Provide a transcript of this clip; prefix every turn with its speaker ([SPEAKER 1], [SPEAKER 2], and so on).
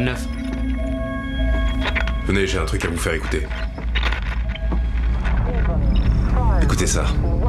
[SPEAKER 1] de neuf?
[SPEAKER 2] Venez, j'ai un truc à vous faire écouter. Écoutez ça.